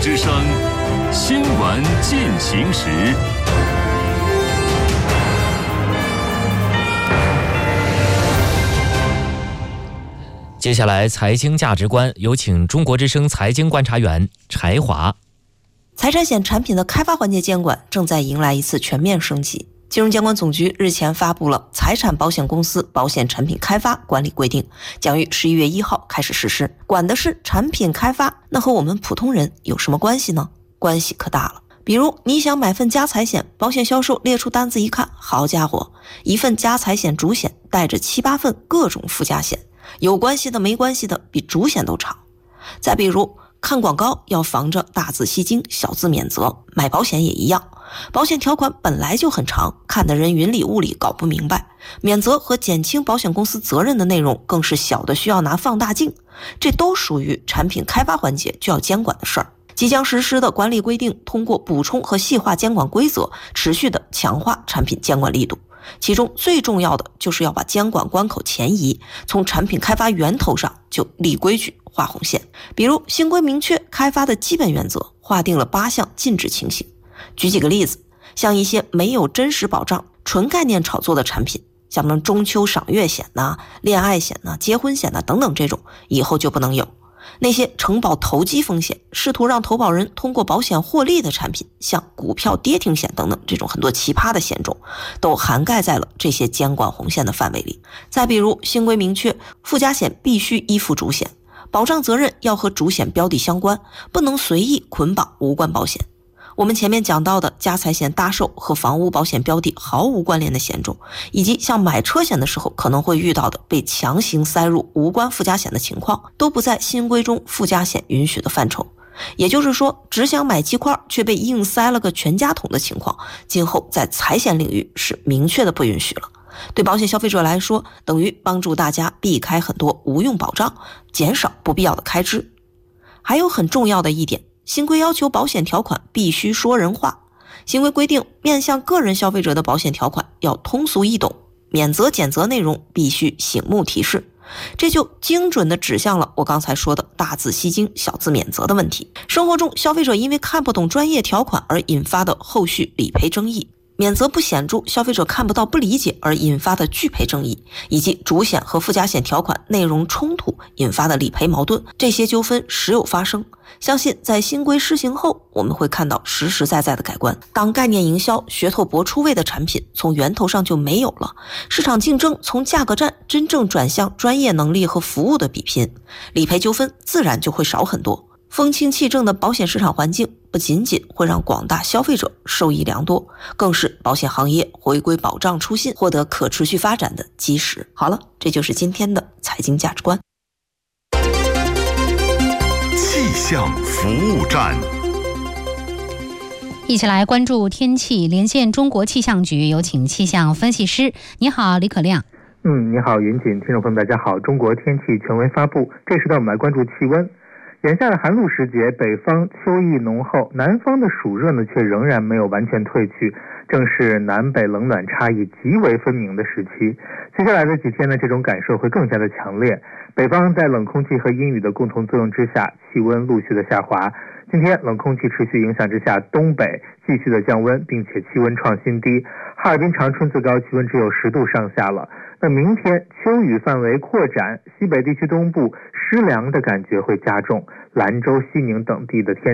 之声新闻进行时。 接下来财经价值观，有请中国之声财经观察员柴华。 财产险产品的开发环节监管正在迎来一次全面升级。金融监管总局日前发布了《财产保险公司保险产品开发管理规定》，将于11月1号开始实施，管的是产品开发。那和我们普通人有什么关系呢？关系可大了。比如你想买份家财险，保险销售列出单子一看，好家伙，一份家财险主险带着7、8份各种附加险，有关系的没关系的比主险都长。再比如看广告要防着大字吸睛小字免责，买保险也一样，保险条款本来就很长，看得人云里雾里搞不明白，免责和减轻保险公司责任的内容更是小的需要拿放大镜，这都属于产品开发环节就要监管的事儿。即将实施的管理规定通过补充和细化监管规则，持续的强化产品监管力度。其中最重要的就是要把监管关口前移，从产品开发源头上就立规矩画红线。比如新规明确开发的基本原则，划定了8项禁止情形。举几个例子，像一些没有真实保障、纯概念炒作的产品，像什么中秋赏月险呐、恋爱险呐、结婚险呐等等，这种以后就不能有。那些承保投机风险，试图让投保人通过保险获利的产品，像股票跌停险等等这种很多奇葩的险种，都涵盖在了这些监管红线的范围里。再比如新规明确附加险必须依附主险，保障责任要和主险标的相关，不能随意捆绑无关保险。我们前面讲到的家财险大寿和房屋保险标的毫无关联的险种，以及像买车险的时候可能会遇到的被强行塞入无关附加险的情况，都不在新规中附加险允许的范畴。也就是说，只想买鸡块却被硬塞了个全家桶的情况，今后在财险领域是明确的不允许了。对保险消费者来说，等于帮助大家避开很多无用保障，减少不必要的开支。还有很重要的一点，新规要求保险条款必须说人话。新规规定，面向个人消费者的保险条款要通俗易懂，免责减责内容必须醒目提示。这就精准地指向了我刚才说的大字吸睛小字免责的问题。生活中消费者因为看不懂专业条款而引发的后续理赔争议，免责不显著，消费者看不到不理解而引发的拒赔争议，以及主险和附加险条款内容冲突引发的理赔矛盾，这些纠纷时有发生。相信在新规施行后，我们会看到实实在在的改观。当概念营销、噱头博出位的产品从源头上就没有了，市场竞争从价格战真正转向专业能力和服务的比拼，理赔纠纷自然就会少很多。风清气正的保险市场环境不仅仅会让广大消费者受益良多，更是保险行业回归保障初心、获得可持续发展的基石。好了，这就是今天的财经价值观。 气象服务站， 一起来关注天气，连线中国气象局，有请气象分析师。你好，李可亮。 你好，云锦。听众朋友们大家好，中国天气权威发布，这时段我们来关注气温。眼下的寒露时节，北方秋意浓厚，南方的暑热呢却仍然没有完全退去，正是南北冷暖差异极为分明的时期。接下来的几天呢，这种感受会更加的强烈。北方在冷空气和阴雨的共同作用之下，气温陆续的下滑。今天冷空气持续影响之下，东北继续的降温，并且气温创新低。哈尔滨、长春最高气温只有10度上下了。那明天秋雨范围扩展，西北地区东部湿凉的感觉会加重，兰州、西宁等地的天